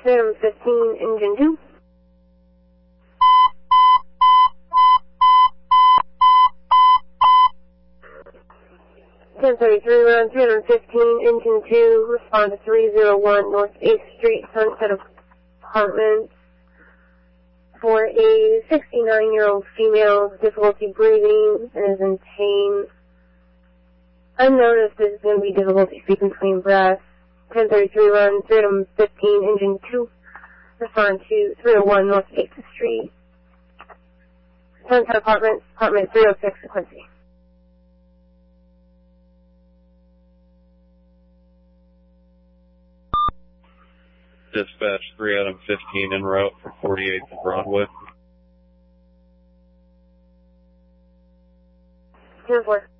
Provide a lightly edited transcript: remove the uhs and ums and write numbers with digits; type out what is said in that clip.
Adam 15, engine 2. Ten 33, run 315, engine 2, respond to 301 North 8th Street, Sunset Apartments, for a 69-year-old female with difficulty breathing and is in pain. Unknown if this is going to be difficulty speaking between breaths. 1033 run, 315, engine 2, respond to 301 North 8th Street, Sunset Apartments, apartment 306, Quincy. Dispatch 3 Adam 15 en route for 48th and Broadway. 10-4.